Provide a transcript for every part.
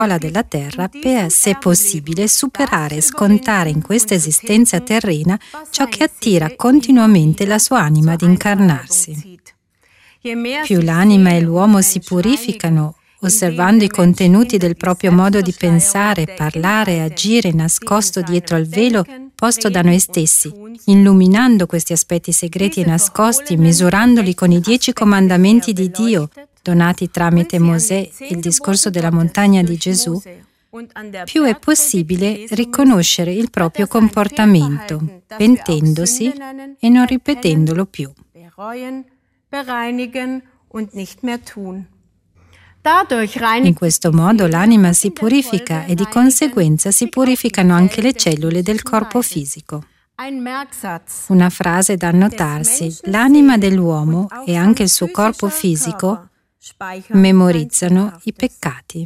della terra per, se possibile, superare e scontare in questa esistenza terrena ciò che attira continuamente la sua anima ad incarnarsi. Più l'anima e l'uomo si purificano, osservando i contenuti del proprio modo di pensare, parlare e agire nascosto dietro al velo posto da noi stessi, illuminando questi aspetti segreti e nascosti, misurandoli con i 10 comandamenti di Dio, donati tramite Mosè, il discorso della montagna di Gesù, più è possibile riconoscere il proprio comportamento, pentendosi e non ripetendolo più. In questo modo l'anima si purifica e di conseguenza si purificano anche le cellule del corpo fisico. Una frase da annotarsi: l'anima dell'uomo e anche il suo corpo fisico memorizzano i peccati.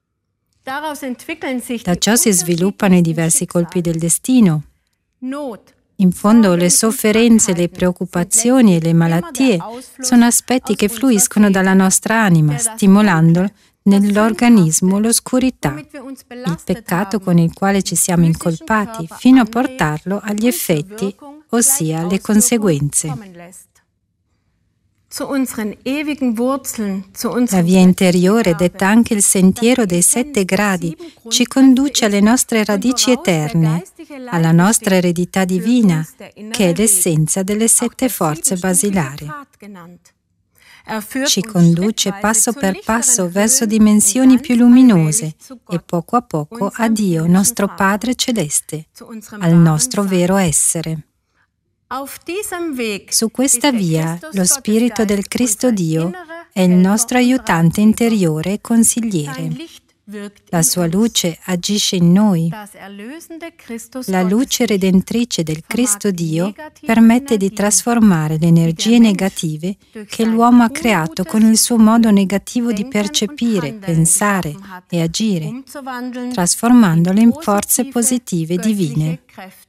Da ciò si sviluppano i diversi colpi del destino. In fondo le sofferenze, le preoccupazioni e le malattie sono aspetti che fluiscono dalla nostra anima, stimolando nell'organismo l'oscurità, il peccato con il quale ci siamo incolpati, fino a portarlo agli effetti, ossia le conseguenze. La via interiore, detta anche il sentiero dei 7 gradi, ci conduce alle nostre radici eterne, alla nostra eredità divina, che è l'essenza delle 7 forze basilari. Ci conduce passo per passo verso dimensioni più luminose e poco a poco a Dio, nostro Padre Celeste, al nostro vero essere. Su questa via, lo Spirito del Cristo Dio è il nostro aiutante interiore e consigliere. La sua luce agisce in noi. La luce redentrice del Cristo Dio permette di trasformare le energie negative che l'uomo ha creato con il suo modo negativo di percepire, pensare e agire, trasformandole in forze positive divine.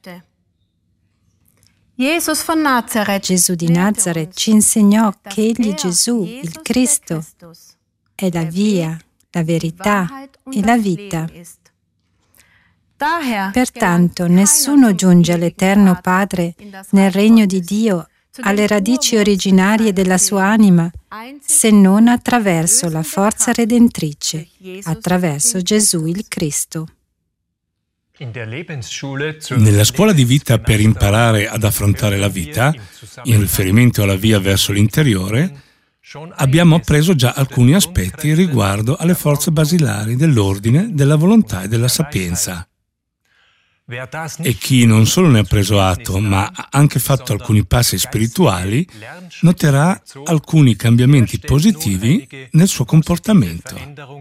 Gesù di Nazareth ci insegnò che Egli, Gesù, il Cristo, è la via, la verità e la vita. Pertanto nessuno giunge all'Eterno Padre nel regno di Dio, alle radici originarie della sua anima, se non attraverso la forza redentrice, attraverso Gesù il Cristo. Nella scuola di vita per imparare ad affrontare la vita, in riferimento alla via verso l'interiore, abbiamo appreso già alcuni aspetti riguardo alle forze basilari dell'ordine, della volontà e della sapienza. E chi non solo ne ha preso atto, ma ha anche fatto alcuni passi spirituali, noterà alcuni cambiamenti positivi nel suo comportamento.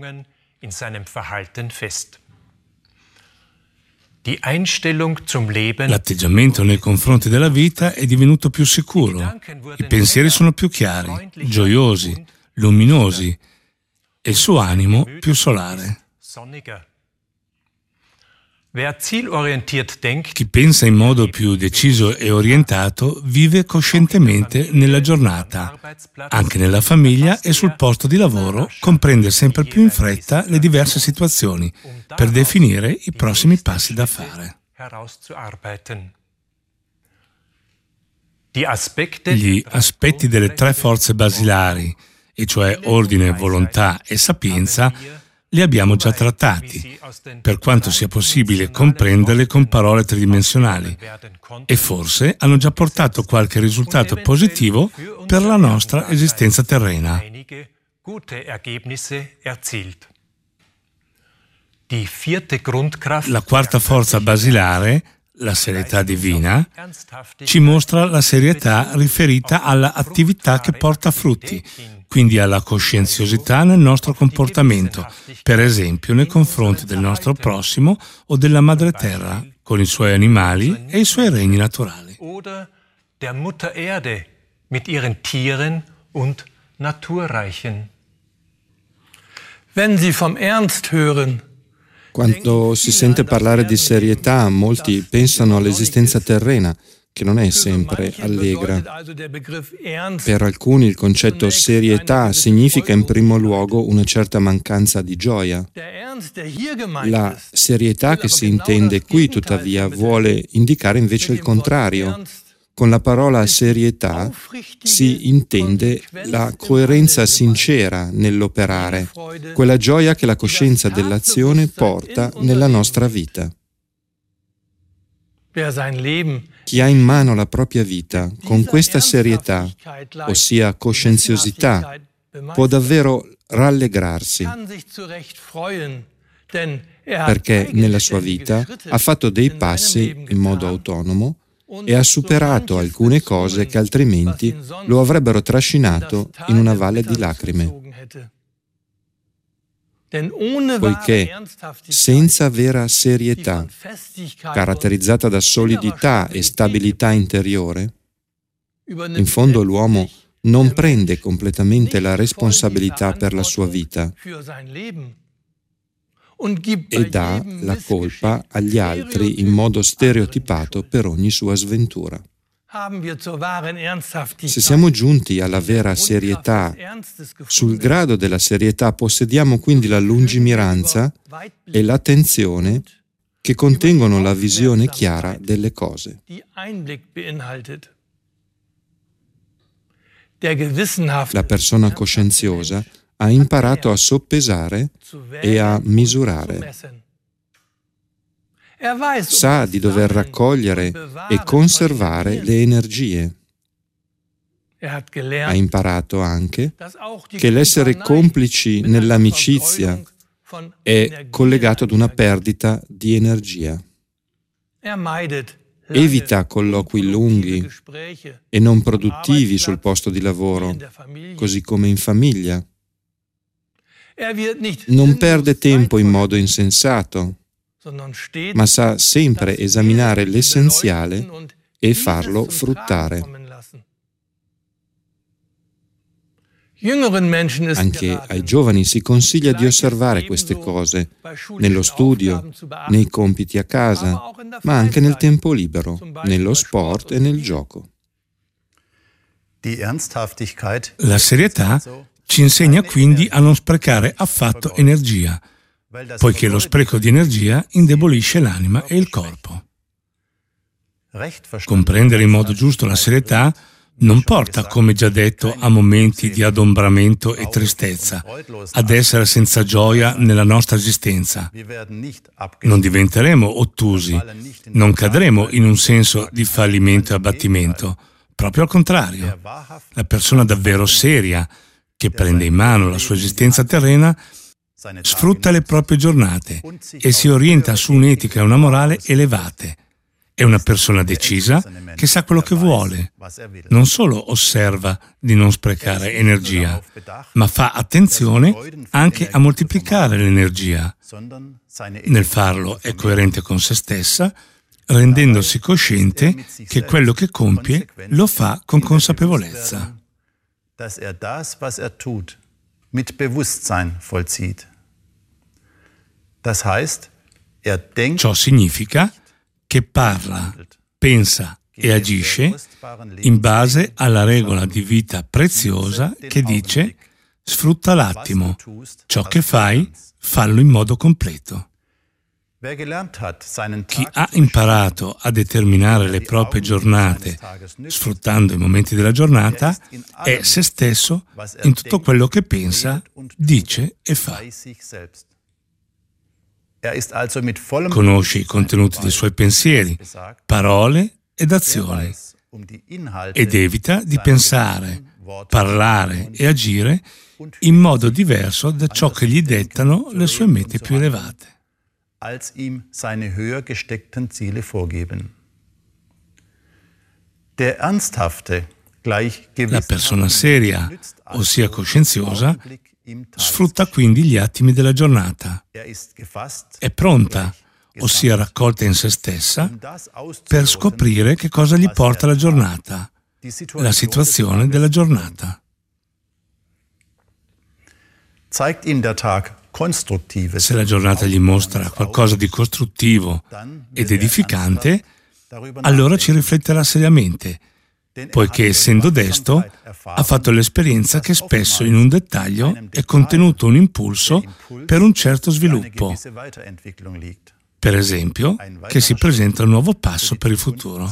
L'atteggiamento nei confronti della vita è divenuto più sicuro, i pensieri sono più chiari, gioiosi, luminosi e il suo animo più solare. Chi pensa in modo più deciso e orientato vive coscientemente nella giornata, anche nella famiglia e sul posto di lavoro, comprende sempre più in fretta le diverse situazioni per definire i prossimi passi da fare. Gli aspetti delle 3 forze basilari, e cioè ordine, volontà e sapienza, li abbiamo già trattati, per quanto sia possibile comprenderli con parole tridimensionali, e forse hanno già portato qualche risultato positivo per la nostra esistenza terrena. La 4ª forza basilare, la serietà divina, ci mostra la serietà riferita alla attività che porta frutti, quindi alla coscienziosità nel nostro comportamento, per esempio nei confronti del nostro prossimo o della madre terra, con i suoi animali e i suoi regni naturali. Der Mutter Erde mit ihren Tieren und Naturreichen. Wenn Sie vom Ernst hören, quando si sente parlare di serietà, molti pensano all'esistenza terrena, che non è sempre allegra. Per alcuni il concetto serietà significa in primo luogo una certa mancanza di gioia. La serietà che si intende qui, tuttavia, vuole indicare invece il contrario. Con la parola serietà si intende la coerenza sincera nell'operare, quella gioia che la coscienza dell'azione porta nella nostra vita. Chi ha in mano la propria vita con questa serietà, ossia coscienziosità, può davvero rallegrarsi, perché nella sua vita ha fatto dei passi in modo autonomo e ha superato alcune cose che altrimenti lo avrebbero trascinato in una valle di lacrime. Poiché senza vera serietà, caratterizzata da solidità e stabilità interiore, in fondo l'uomo non prende completamente la responsabilità per la sua vita e dà la colpa agli altri in modo stereotipato per ogni sua sventura. Se siamo giunti alla vera serietà, sul grado della serietà possediamo quindi la lungimiranza e l'attenzione che contengono la visione chiara delle cose. La persona coscienziosa ha imparato a soppesare e a misurare. Sa di dover raccogliere e conservare le energie. Ha imparato anche che l'essere complici nell'amicizia è collegato ad una perdita di energia. Evita colloqui lunghi e non produttivi sul posto di lavoro, così come in famiglia. Non perde tempo in modo insensato, ma sa sempre esaminare l'essenziale e farlo fruttare. Anche ai giovani si consiglia di osservare queste cose nello studio, nei compiti a casa, ma anche nel tempo libero, nello sport e nel gioco. La serietà ci insegna quindi a non sprecare affatto energia, poiché lo spreco di energia indebolisce l'anima e il corpo. Comprendere in modo giusto la serietà non porta, come già detto, a momenti di adombramento e tristezza, ad essere senza gioia nella nostra esistenza. Non diventeremo ottusi, non cadremo in un senso di fallimento e abbattimento. Proprio al contrario, la persona davvero seria, che prende in mano la sua esistenza terrena, sfrutta le proprie giornate e si orienta su un'etica e una morale elevate. È una persona decisa che sa quello che vuole. Non solo osserva di non sprecare energia, ma fa attenzione anche a moltiplicare l'energia. Nel farlo è coerente con se stessa, rendendosi cosciente che quello che compie lo fa con consapevolezza. Dass das, was tut, mit Bewusstsein vollzieht. Das heißt, denkt. Ciò significa che parla, pensa e agisce in base alla regola di vita preziosa che dice: sfrutta l'attimo, ciò che fai, fallo in modo completo. Chi ha imparato a determinare le proprie giornate sfruttando i momenti della giornata è se stesso in tutto quello che pensa, dice e fa. Conosce i contenuti dei suoi pensieri, parole ed azioni ed evita di pensare, parlare e agire in modo diverso da ciò che gli dettano le sue mete più elevate. Als ihm seine höher gesteckten Ziele vorgeben. Der ernsthafte, La persona seria, ossia coscienziosa, sfrutta quindi gli attimi della giornata. È pronta, ossia raccolta in se stessa, per scoprire che cosa gli porta la giornata, la situazione della giornata. Se la giornata gli mostra qualcosa di costruttivo ed edificante, allora ci rifletterà seriamente, poiché essendo desto ha fatto l'esperienza che spesso in un dettaglio è contenuto un impulso per un certo sviluppo, per esempio che si presenta un nuovo passo per il futuro.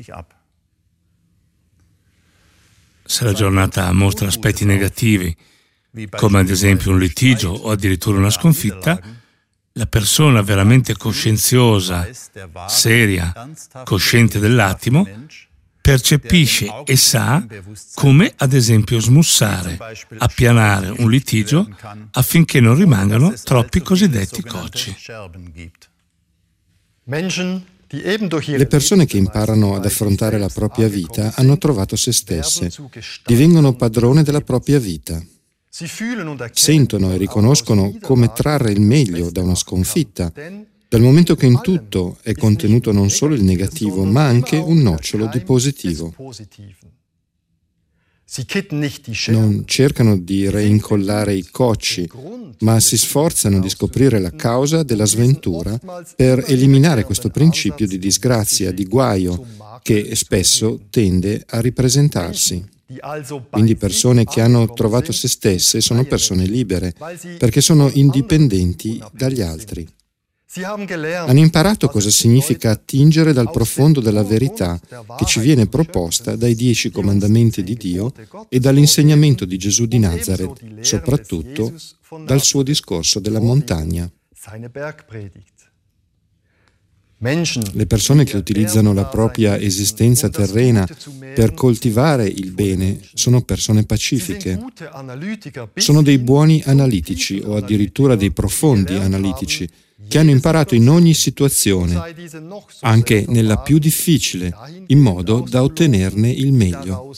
Se la giornata mostra aspetti negativi, come ad esempio un litigio o addirittura una sconfitta, la persona veramente coscienziosa, seria, cosciente dell'attimo, percepisce e sa come, ad esempio, smussare, appianare un litigio affinché non rimangano troppi cosiddetti cocci. Le persone che imparano ad affrontare la propria vita hanno trovato se stesse, divengono padrone della propria vita. Sentono e riconoscono come trarre il meglio da una sconfitta, dal momento che in tutto è contenuto non solo il negativo, ma anche un nocciolo di positivo. Non cercano di reincollare i cocci, ma si sforzano di scoprire la causa della sventura per eliminare questo principio di disgrazia, di guaio, che spesso tende a ripresentarsi. Quindi persone che hanno trovato se stesse sono persone libere, perché sono indipendenti dagli altri. Hanno imparato cosa significa attingere dal profondo della verità che ci viene proposta dai 10 comandamenti di Dio e dall'insegnamento di Gesù di Nazaret, soprattutto dal suo discorso della montagna. Le persone che utilizzano la propria esistenza terrena per coltivare il bene sono persone pacifiche. Sono dei buoni analitici o addirittura dei profondi analitici che hanno imparato in ogni situazione, anche nella più difficile, in modo da ottenerne il meglio.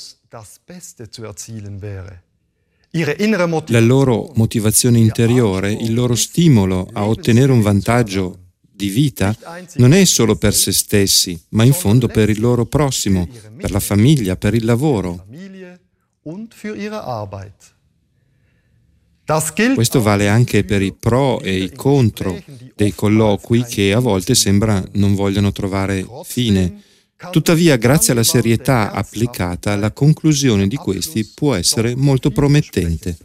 La loro motivazione interiore, il loro stimolo a ottenere un vantaggio di vita non è solo per se stessi, ma in fondo per il loro prossimo, per la famiglia, per il lavoro. Questo vale anche per i pro e i contro dei colloqui che a volte sembra non vogliano trovare fine. Tuttavia, grazie alla serietà applicata, la conclusione di questi può essere molto promettente.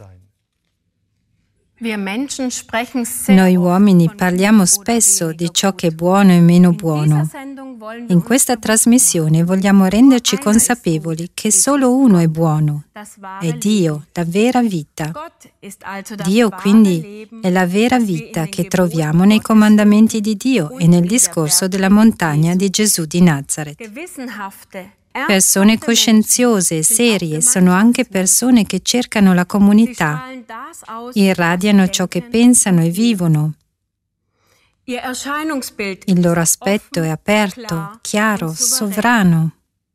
Noi uomini parliamo spesso di ciò che è buono e meno buono. In questa trasmissione vogliamo renderci consapevoli che solo uno è buono, è Dio, la vera vita. Dio quindi è la vera vita che troviamo nei comandamenti di Dio e nel discorso della montagna di Gesù di Nazaret. Persone coscienziose e serie sono anche persone che cercano la comunità, irradiano ciò che pensano e vivono. Il loro aspetto è aperto, chiaro, sovrano.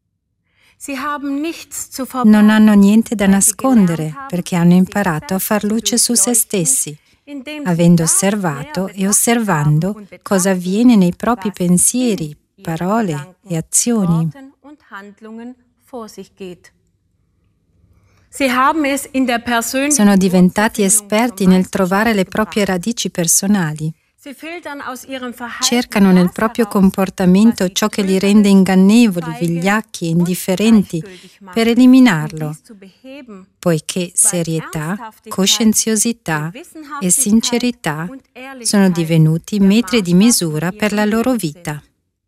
Non hanno niente da nascondere perché hanno imparato a far luce su se stessi, avendo osservato e osservando cosa avviene nei propri pensieri, parole e azioni. Sono diventati esperti nel trovare le proprie radici personali. Cercano nel proprio comportamento ciò che li rende ingannevoli, vigliacchi e indifferenti per eliminarlo, poiché serietà, coscienziosità e sincerità sono divenuti metri di misura per la loro vita.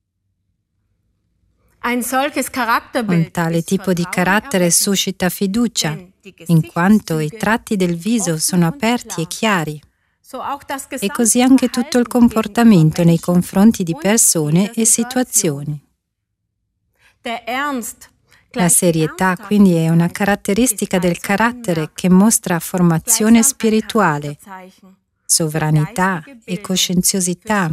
Un tale tipo di carattere suscita fiducia, in quanto i tratti del viso sono aperti e chiari. E così anche tutto il comportamento nei confronti di persone e situazioni. La serietà quindi è una caratteristica del carattere che mostra formazione spirituale, sovranità e coscienziosità.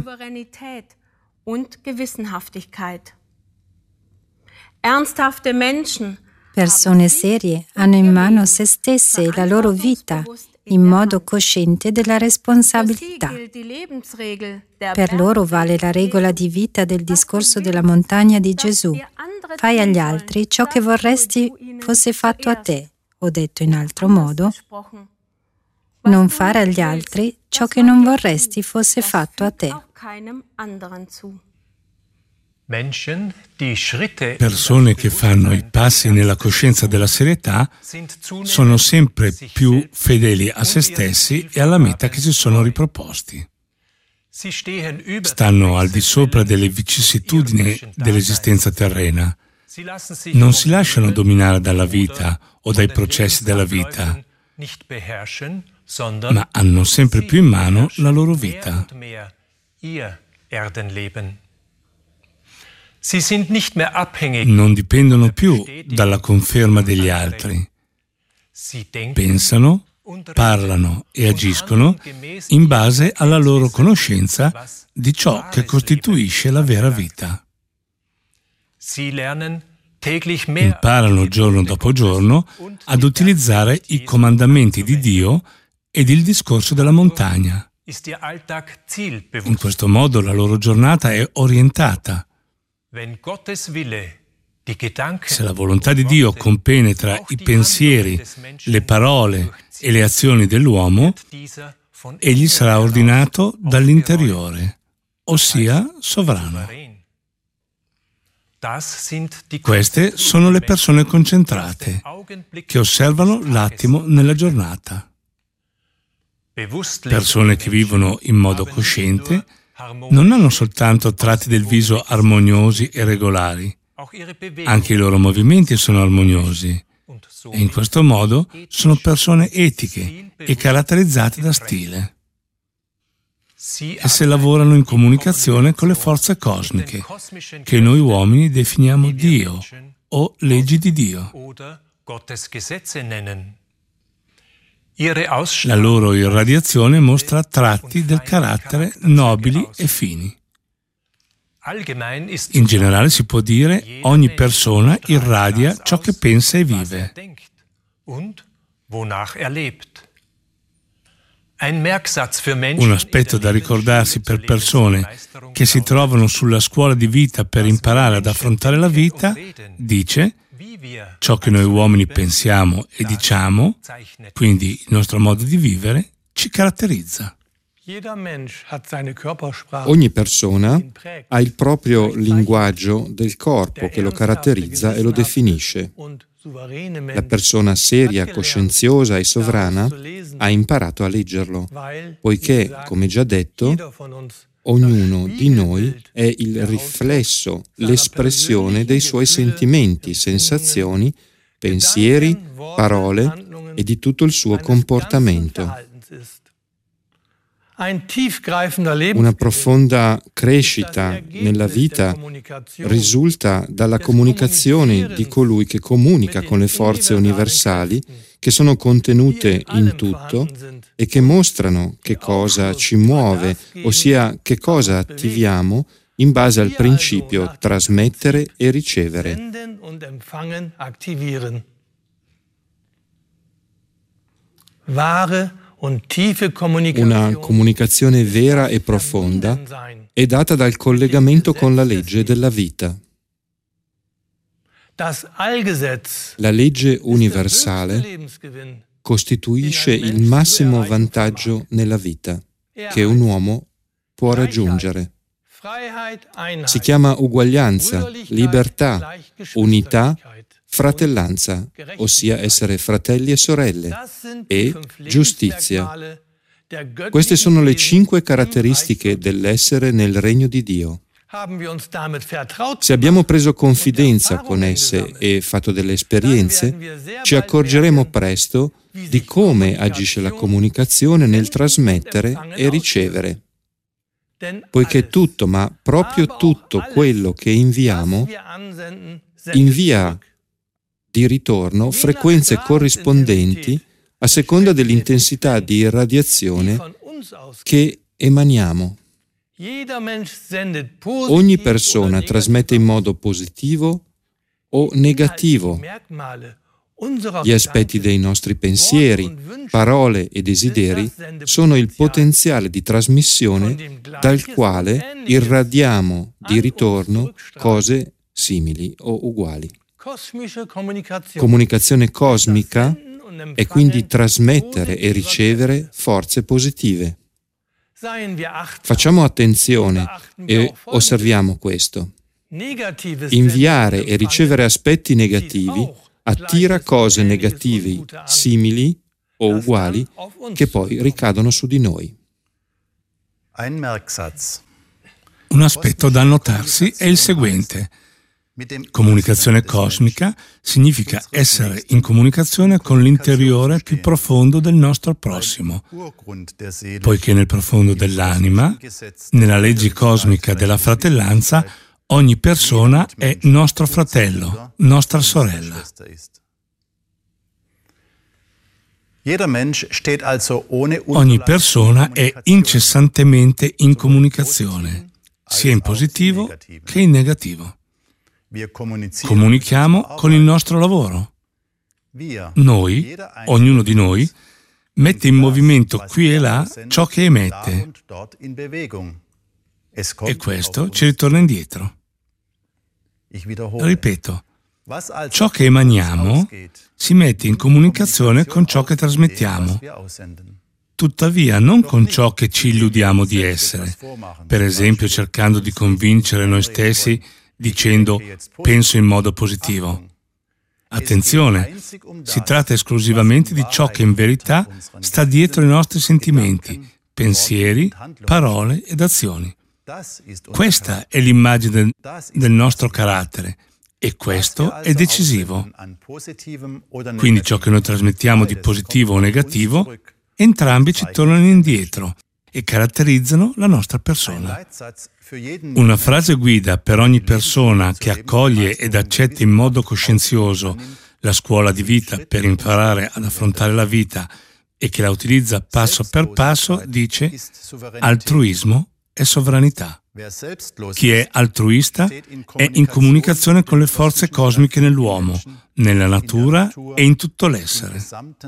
Persone serie hanno in mano se stesse e la loro vita in modo cosciente della responsabilità. Per loro vale la regola di vita del discorso della montagna di Gesù. Fai agli altri ciò che vorresti fosse fatto a te, o detto in altro modo, non fare agli altri ciò che non vorresti fosse fatto a te. Persone che fanno i passi nella coscienza della serietà sono sempre più fedeli a se stessi e alla meta che si sono riproposti. Stanno al di sopra delle vicissitudini dell'esistenza terrena. Non si lasciano dominare dalla vita o dai processi della vita, ma hanno sempre più in mano la loro vita. Non dipendono più dalla conferma degli altri. Pensano, parlano e agiscono in base alla loro conoscenza di ciò che costituisce la vera vita. Imparano giorno dopo giorno ad utilizzare i comandamenti di Dio ed il discorso della montagna. In questo modo la loro giornata è orientata. Se la volontà di Dio compenetra i pensieri, le parole e le azioni dell'uomo, egli sarà ordinato dall'interiore, ossia sovrano. Queste sono le persone concentrate, che osservano l'attimo nella giornata. Persone che vivono in modo cosciente non hanno soltanto tratti del viso armoniosi e regolari, anche i loro movimenti sono armoniosi e in questo modo sono persone etiche e caratterizzate da stile. Esse lavorano in comunicazione con le forze cosmiche, che noi uomini definiamo Dio o leggi di Dio. La loro irradiazione mostra tratti del carattere nobili e fini. In generale si può dire ogni persona irradia ciò che pensa e vive. Un aspetto da ricordarsi per persone che si trovano sulla scuola di vita per imparare ad affrontare la vita dice: ciò che noi uomini pensiamo e diciamo, quindi il nostro modo di vivere, ci caratterizza. Ogni persona ha il proprio linguaggio del corpo che lo caratterizza e lo definisce. La persona seria, coscienziosa e sovrana ha imparato a leggerlo, poiché, come già detto, ognuno di noi è il riflesso, l'espressione dei suoi sentimenti, sensazioni, pensieri, parole e di tutto il suo comportamento. Una profonda crescita nella vita risulta dalla comunicazione di colui che comunica con le forze universali che sono contenute in tutto e che mostrano che cosa ci muove, ossia che cosa attiviamo in base al principio trasmettere e ricevere. Una comunicazione vera e profonda è data dal collegamento con la legge della vita. La legge universale costituisce il massimo vantaggio nella vita che un uomo può raggiungere. Si chiama uguaglianza, libertà, unità, fratellanza, ossia essere fratelli e sorelle, e giustizia. Queste sono le 5 caratteristiche dell'essere nel regno di Dio. Se abbiamo preso confidenza con esse e fatto delle esperienze, ci accorgeremo presto di come agisce la comunicazione nel trasmettere e ricevere. Poiché tutto, ma proprio tutto quello che inviamo, invia di ritorno frequenze corrispondenti a seconda dell'intensità di irradiazione che emaniamo. Ogni persona trasmette in modo positivo o negativo gli aspetti dei nostri pensieri, parole e desideri sono il potenziale di trasmissione dal quale irradiamo di ritorno cose simili o uguali. Comunicazione cosmica è quindi trasmettere e ricevere forze positive. Facciamo attenzione e osserviamo questo. Inviare e ricevere aspetti negativi attira cose negative simili o uguali che poi ricadono su di noi. Un aspetto da annotarsi è il seguente. Comunicazione cosmica significa essere in comunicazione con l'interiore più profondo del nostro prossimo, poiché nel profondo dell'anima, nella legge cosmica della fratellanza, ogni persona è nostro fratello, nostra sorella. Ogni persona è incessantemente in comunicazione, sia in positivo che in negativo. Comunichiamo con il nostro lavoro. Noi, ognuno di noi, mette in movimento qui e là ciò che emette e questo ci ritorna indietro. Ripeto, ciò che emaniamo si mette in comunicazione con ciò che trasmettiamo, tuttavia non con ciò che ci illudiamo di essere, per esempio cercando di convincere noi stessi dicendo penso in modo positivo. Attenzione, si tratta esclusivamente di ciò che in verità sta dietro i nostri sentimenti, pensieri, parole ed azioni. Questa è l'immagine del nostro carattere e questo è decisivo. Quindi ciò che noi trasmettiamo di positivo o negativo, entrambi ci tornano indietro e caratterizzano la nostra persona. Una frase guida per ogni persona che accoglie ed accetta in modo coscienzioso la scuola di vita per imparare ad affrontare la vita e che la utilizza passo per passo dice: altruismo è sovranità. Chi è altruista è in comunicazione con le forze cosmiche nell'uomo, nella natura e in tutto l'essere.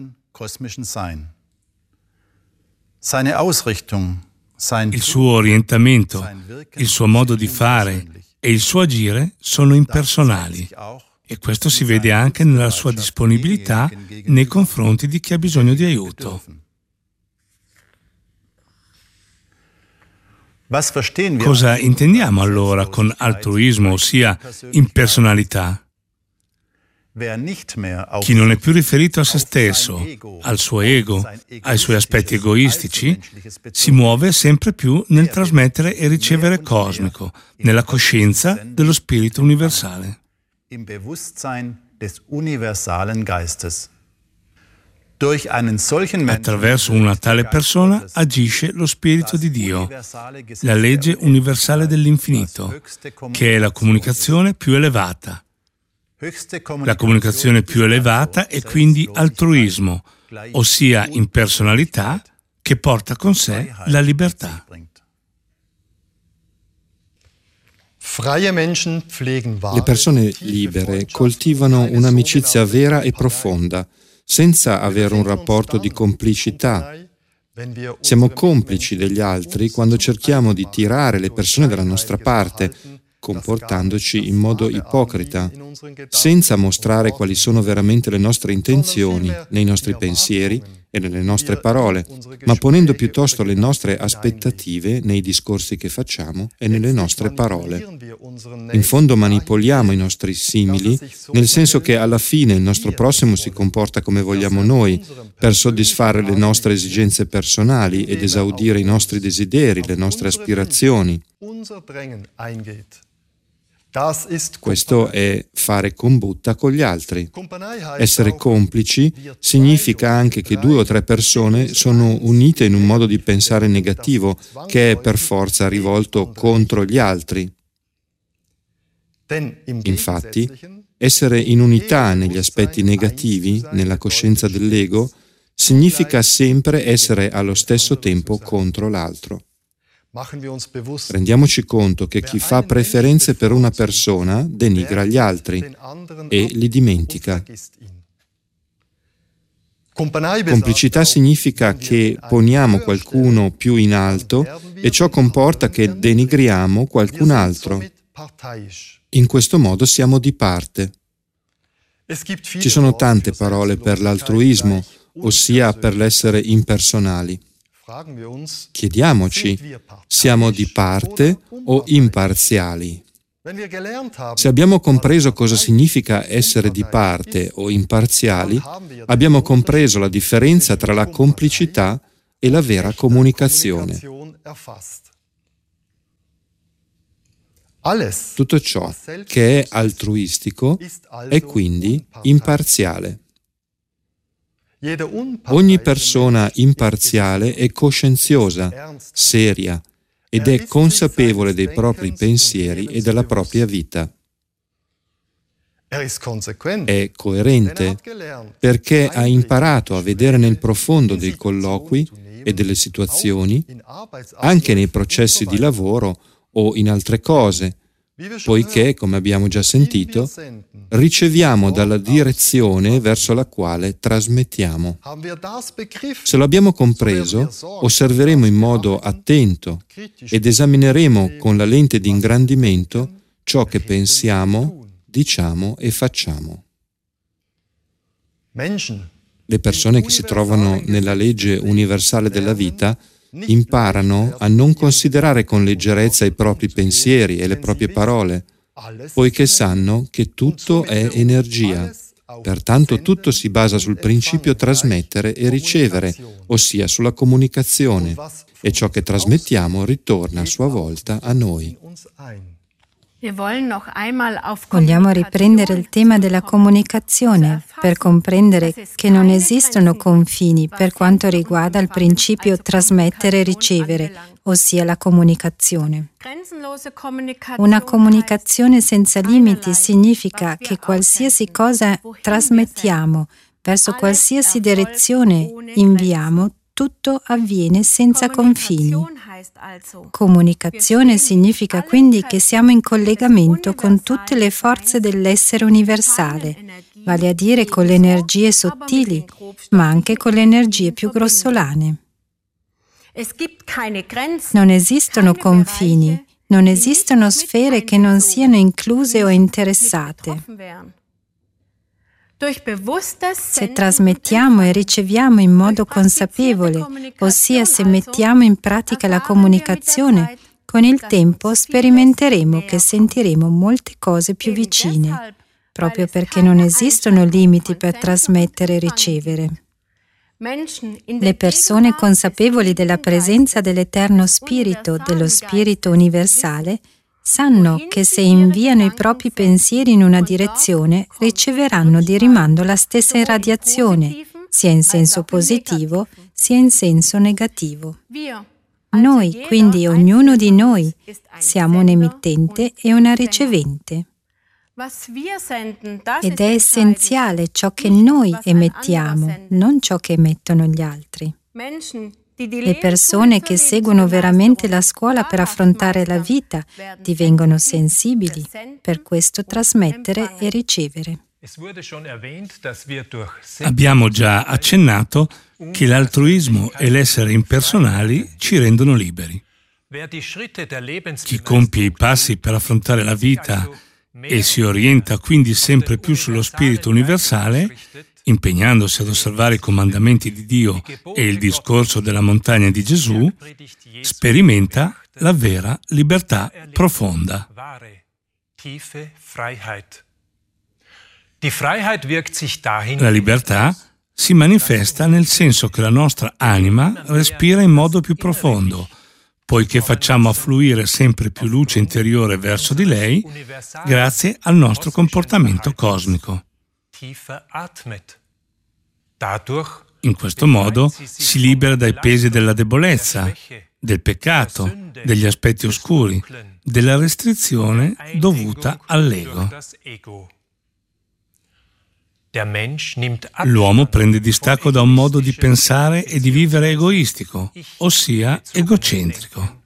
Il suo orientamento, il suo modo di fare e il suo agire sono impersonali e questo si vede anche nella sua disponibilità nei confronti di chi ha bisogno di aiuto. Cosa intendiamo allora con altruismo, ossia impersonalità? Chi non è più riferito a se stesso, al suo ego, ai suoi aspetti egoistici, si muove sempre più nel trasmettere e ricevere cosmico, nella coscienza dello spirito universale. Attraverso una tale persona agisce lo Spirito di Dio, la legge universale dell'infinito, che è la comunicazione più elevata. La comunicazione più elevata è quindi altruismo, ossia impersonalità che porta con sé la libertà. Le persone libere coltivano un'amicizia vera e profonda, senza avere un rapporto di complicità. Siamo complici degli altri quando cerchiamo di tirare le persone dalla nostra parte, comportandoci in modo ipocrita, senza mostrare quali sono veramente le nostre intenzioni nei nostri pensieri e nelle nostre parole, ma ponendo piuttosto le nostre aspettative nei discorsi che facciamo e nelle nostre parole. In fondo manipoliamo i nostri simili, nel senso che alla fine il nostro prossimo si comporta come vogliamo noi, per soddisfare le nostre esigenze personali ed esaudire i nostri desideri, le nostre aspirazioni. Questo è fare combutta con gli altri. Essere complici significa anche che 2 o 3 persone sono unite in un modo di pensare negativo che è per forza rivolto contro gli altri. Infatti, essere in unità negli aspetti negativi, nella coscienza dell'ego, significa sempre essere allo stesso tempo contro l'altro. Rendiamoci conto che chi fa preferenze per una persona denigra gli altri e li dimentica. Complicità significa che poniamo qualcuno più in alto e ciò comporta che denigriamo qualcun altro. In questo modo siamo di parte. Ci sono tante parole per l'altruismo, ossia per l'essere impersonali. Chiediamoci, siamo di parte o imparziali? Se abbiamo compreso cosa significa essere di parte o imparziali, abbiamo compreso la differenza tra la complicità e la vera comunicazione. Tutto ciò che è altruistico è quindi imparziale. Ogni persona imparziale è coscienziosa, seria ed è consapevole dei propri pensieri e della propria vita. È coerente perché ha imparato a vedere nel profondo dei colloqui e delle situazioni, anche nei processi di lavoro o in altre cose, poiché, come abbiamo già sentito, riceviamo dalla direzione verso la quale trasmettiamo. Se lo abbiamo compreso, osserveremo in modo attento ed esamineremo con la lente di ingrandimento ciò che pensiamo, diciamo e facciamo. Le persone che si trovano nella legge universale della vita imparano a non considerare con leggerezza i propri pensieri e le proprie parole, poiché sanno che tutto è energia. Pertanto tutto si basa sul principio trasmettere e ricevere, ossia sulla comunicazione, e ciò che trasmettiamo ritorna a sua volta a noi. Vogliamo riprendere il tema della comunicazione per comprendere che non esistono confini per quanto riguarda il principio trasmettere e ricevere, ossia la comunicazione. Una comunicazione senza limiti significa che qualsiasi cosa trasmettiamo, verso qualsiasi direzione inviamo, tutto avviene senza confini. Comunicazione significa quindi che siamo in collegamento con tutte le forze dell'essere universale, vale a dire con le energie sottili, ma anche con le energie più grossolane. Non esistono confini, non esistono sfere che non siano incluse o interessate. Se trasmettiamo e riceviamo in modo consapevole, ossia se mettiamo in pratica la comunicazione, con il tempo sperimenteremo che sentiremo molte cose più vicine, proprio perché non esistono limiti per trasmettere e ricevere. Le persone consapevoli della presenza dell'Eterno Spirito, dello Spirito universale, sanno che se inviano i propri pensieri in una direzione, riceveranno di rimando la stessa irradiazione, sia in senso positivo, sia in senso negativo. Noi, quindi ognuno di noi, siamo un emittente e una ricevente. Ed è essenziale ciò che noi emettiamo, non ciò che emettono gli altri. Le persone che seguono veramente la scuola per affrontare la vita divengono sensibili, per questo trasmettere e ricevere. Abbiamo già accennato che l'altruismo e l'essere impersonali ci rendono liberi. Chi compie i passi per affrontare la vita e si orienta quindi sempre più sullo spirito universale, impegnandosi ad osservare i comandamenti di Dio e il discorso della montagna di Gesù, sperimenta la vera libertà profonda. La libertà si manifesta nel senso che la nostra anima respira in modo più profondo, poiché facciamo affluire sempre più luce interiore verso di lei grazie al nostro comportamento cosmico. In questo modo si libera dai pesi della debolezza, del peccato, degli aspetti oscuri, della restrizione dovuta all'ego. L'uomo prende distacco da un modo di pensare e di vivere egoistico, ossia egocentrico.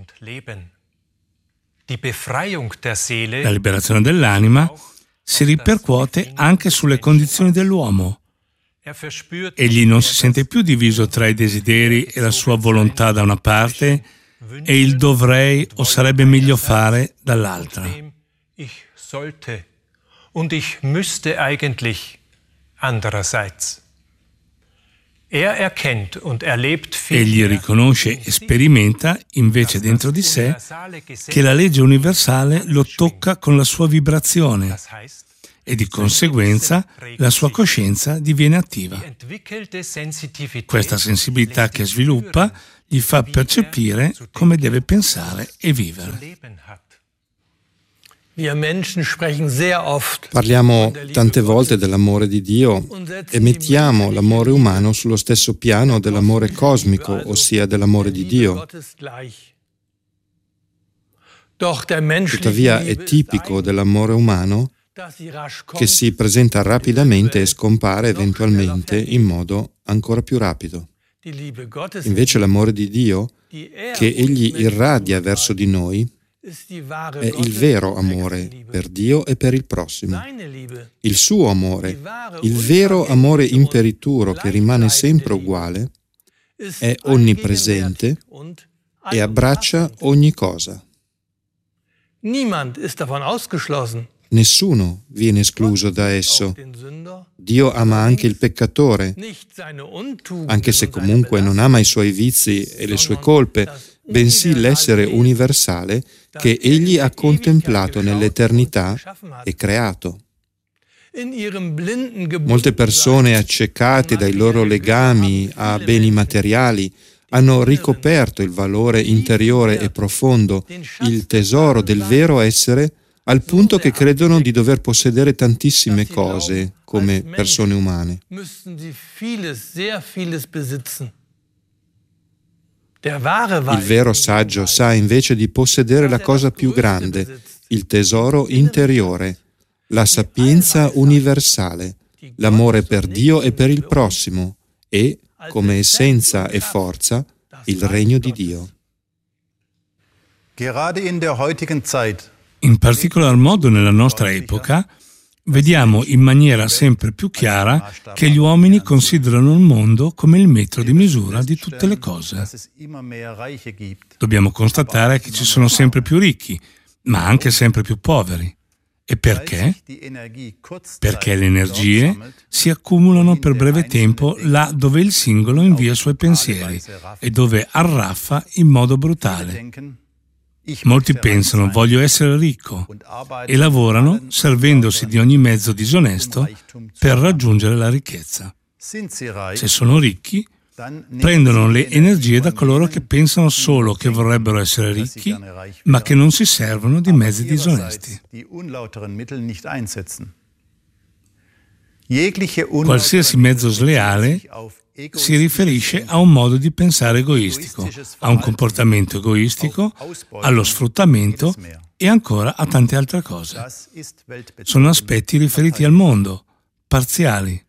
La liberazione dell'anima si ripercuote anche sulle condizioni dell'uomo. Egli non si sente più diviso tra i desideri e la sua volontà da una parte e il dovrei o sarebbe meglio fare dall'altra. Egli riconosce e sperimenta, invece dentro di sé, che la legge universale lo tocca con la sua vibrazione e di conseguenza la sua coscienza diviene attiva. Questa sensibilità che sviluppa gli fa percepire come deve pensare e vivere. Parliamo tante volte dell'amore di Dio e mettiamo l'amore umano sullo stesso piano dell'amore cosmico, ossia dell'amore di Dio. Tuttavia è tipico dell'amore umano che si presenta rapidamente e scompare eventualmente in modo ancora più rapido. Invece l'amore di Dio, che Egli irradia verso di noi, è il vero amore per Dio e per il prossimo. Il suo amore, il vero amore imperituro che rimane sempre uguale, è onnipresente e abbraccia ogni cosa. Nessuno viene escluso da esso. Dio ama anche il peccatore, anche se comunque non ama i suoi vizi e le sue colpe, bensì l'essere universale che Egli ha contemplato nell'eternità e creato. Molte persone accecate dai loro legami a beni materiali hanno ricoperto il valore interiore e profondo, il tesoro del vero essere, al punto che credono di dover possedere tantissime cose come persone umane. Il vero saggio sa invece di possedere la cosa più grande, il tesoro interiore, la sapienza universale, l'amore per Dio e per il prossimo e, come essenza e forza, il regno di Dio. In particolar modo nella nostra epoca, vediamo in maniera sempre più chiara che gli uomini considerano il mondo come il metro di misura di tutte le cose. Dobbiamo constatare che ci sono sempre più ricchi, ma anche sempre più poveri. E perché? Perché le energie si accumulano per breve tempo là dove il singolo invia i suoi pensieri e dove arraffa in modo brutale. Molti pensano voglio essere ricco e lavorano servendosi di ogni mezzo disonesto per raggiungere la ricchezza. Se sono ricchi, prendono le energie da coloro che pensano solo che vorrebbero essere ricchi, ma che non si servono di mezzi disonesti. Qualsiasi mezzo sleale si riferisce a un modo di pensare egoistico, a un comportamento egoistico, allo sfruttamento e ancora a tante altre cose. Sono aspetti riferiti al mondo, parziali.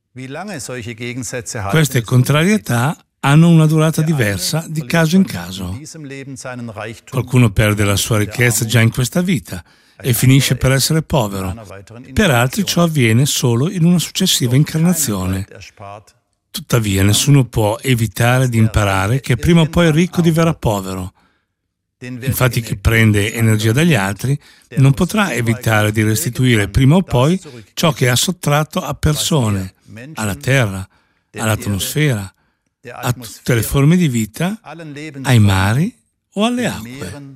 Queste contrarietà hanno una durata diversa di caso in caso. Qualcuno perde la sua ricchezza già in questa vita e finisce per essere povero. Per altri ciò avviene solo in una successiva incarnazione. Tuttavia nessuno può evitare di imparare che prima o poi il ricco diverrà povero. Infatti chi prende energia dagli altri non potrà evitare di restituire prima o poi ciò che ha sottratto a persone, alla terra, all'atmosfera, a tutte le forme di vita, ai mari o alle acque.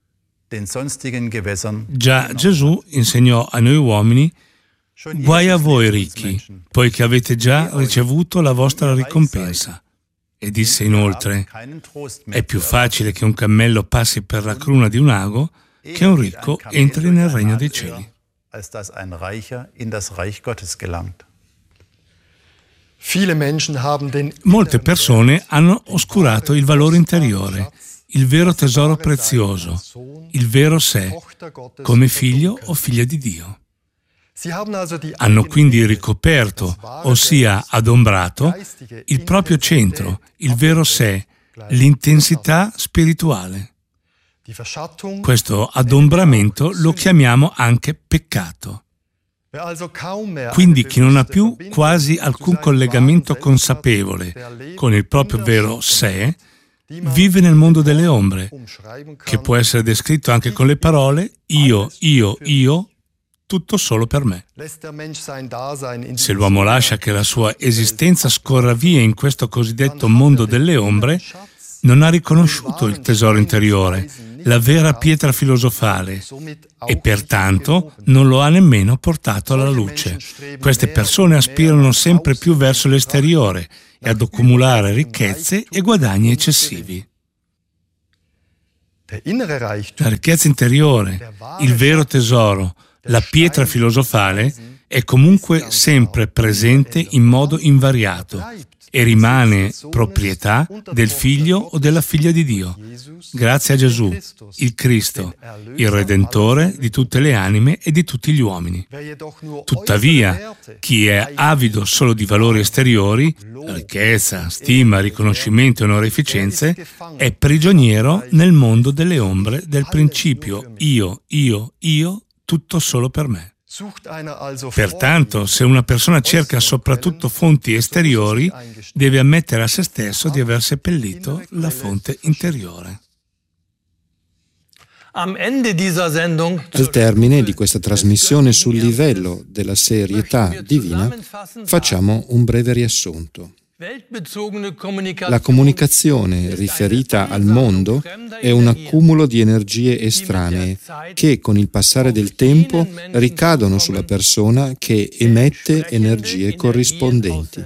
Già Gesù insegnò a noi uomini: guai a voi ricchi, poiché avete già ricevuto la vostra ricompensa. E disse inoltre: è più facile che un cammello passi per la cruna di un ago che un ricco entri nel regno dei cieli. Molte persone hanno oscurato il valore interiore, il vero tesoro prezioso, il vero sé, come figlio o figlia di Dio. Hanno quindi ricoperto, ossia adombrato, il proprio centro, il vero sé, l'intensità spirituale. Questo adombramento lo chiamiamo anche peccato. Quindi chi non ha più quasi alcun collegamento consapevole con il proprio vero sé, vive nel mondo delle ombre, che può essere descritto anche con le parole io, tutto solo per me. Se l'uomo lascia che la sua esistenza scorra via in questo cosiddetto mondo delle ombre, non ha riconosciuto il tesoro interiore, la vera pietra filosofale, e pertanto non lo ha nemmeno portato alla luce. Queste persone aspirano sempre più verso l'esteriore e ad accumulare ricchezze e guadagni eccessivi. La ricchezza interiore, il vero tesoro, la pietra filosofale è comunque sempre presente in modo invariato e rimane proprietà del figlio o della figlia di Dio, grazie a Gesù, il Cristo, il Redentore di tutte le anime e di tutti gli uomini. Tuttavia, chi è avido solo di valori esteriori, ricchezza, stima, riconoscimento e onorificenze, è prigioniero nel mondo delle ombre del principio io, tutto solo per me. Pertanto, se una persona cerca soprattutto fonti esteriori, deve ammettere a se stesso di aver seppellito la fonte interiore. Al termine di questa trasmissione sul livello della serietà divina, facciamo un breve riassunto. La comunicazione riferita al mondo è un accumulo di energie estranee che con il passare del tempo ricadono sulla persona che emette energie corrispondenti.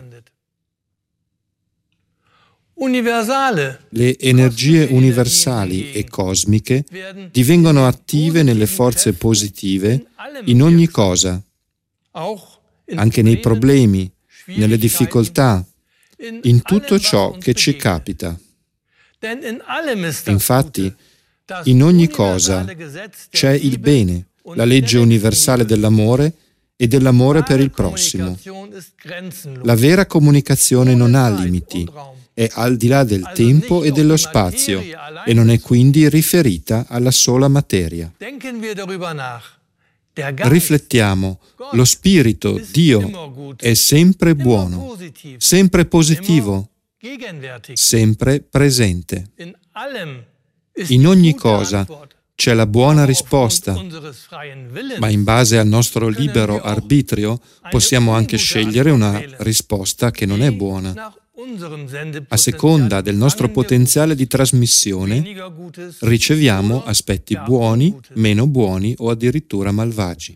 Le energie universali e cosmiche divengono attive nelle forze positive in ogni cosa, anche nei problemi, nelle difficoltà, in tutto ciò che ci capita. Infatti, in ogni cosa c'è il bene, la legge universale dell'amore e dell'amore per il prossimo. La vera comunicazione non ha limiti, è al di là del tempo e dello spazio e non è quindi riferita alla sola materia. Riflettiamo, lo Spirito, Dio, è sempre buono, sempre positivo, sempre presente. In ogni cosa c'è la buona risposta, ma in base al nostro libero arbitrio possiamo anche scegliere una risposta che non è buona. A seconda del nostro potenziale di trasmissione, riceviamo aspetti buoni, meno buoni o addirittura malvagi.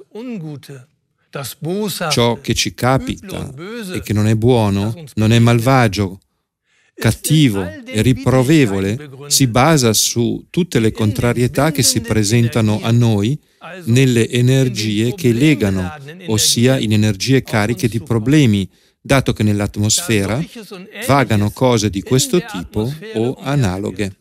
Ciò che ci capita e che non è buono, non è malvagio, cattivo e riprovevole, si basa su tutte le contrarietà che si presentano a noi nelle energie che legano, ossia in energie cariche di problemi, dato che nell'atmosfera vagano cose di questo tipo o analoghe.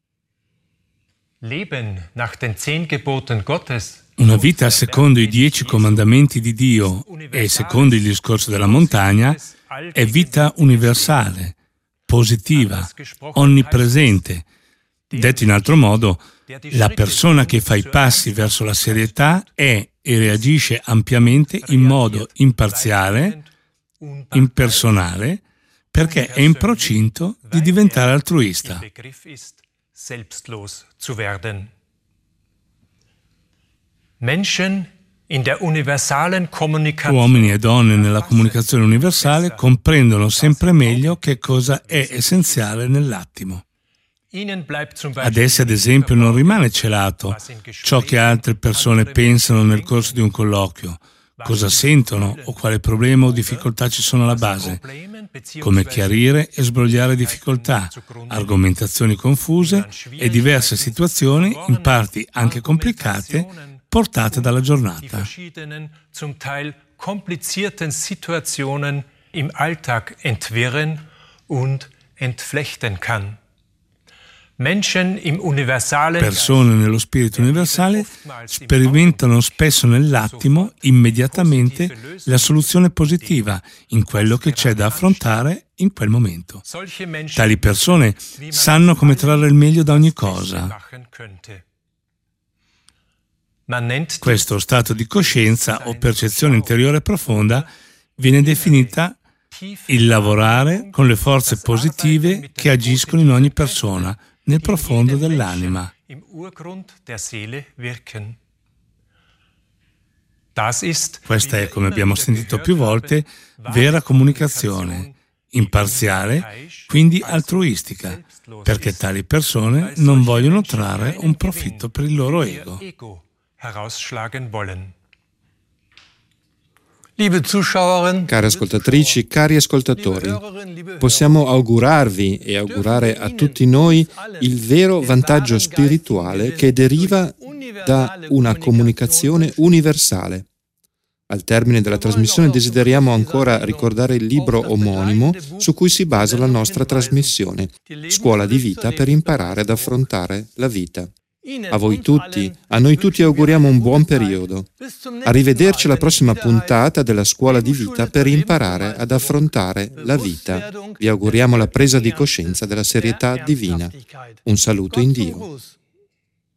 Una vita secondo i 10 comandamenti di Dio e secondo il discorso della montagna è vita universale, positiva, onnipresente. Detto in altro modo, la persona che fa i passi verso la serietà è e reagisce ampiamente in modo imparziale, impersonale, perché è in procinto di diventare altruista. Uomini e donne nella comunicazione universale comprendono sempre meglio che cosa è essenziale nell'attimo. Ad essi, ad esempio, non rimane celato ciò che altre persone pensano nel corso di un colloquio, cosa sentono o quale problema o difficoltà ci sono alla base, come chiarire e sbrogliare difficoltà, argomentazioni confuse e diverse situazioni, in parti anche complicate, portate dalla giornata. Persone nello spirito universale sperimentano spesso nell'attimo, immediatamente, la soluzione positiva in quello che c'è da affrontare in quel momento. Tali persone sanno come trarre il meglio da ogni cosa. Questo stato di coscienza o percezione interiore profonda viene definita il lavorare con le forze positive che agiscono in ogni persona, nel profondo dell'anima. Questa è, come abbiamo sentito più volte, vera comunicazione, imparziale, quindi altruistica, perché tali persone non vogliono trarre un profitto per il loro ego. Care ascoltatrici, cari ascoltatori, possiamo augurarvi e augurare a tutti noi il vero vantaggio spirituale che deriva da una comunicazione universale. Al termine della trasmissione desideriamo ancora ricordare il libro omonimo su cui si basa la nostra trasmissione, Scuola di vita per imparare ad affrontare la vita. A voi tutti, a noi tutti auguriamo un buon periodo. Arrivederci alla prossima puntata della Scuola di vita per imparare ad affrontare la vita. Vi auguriamo la presa di coscienza della serietà divina. Un saluto in Dio.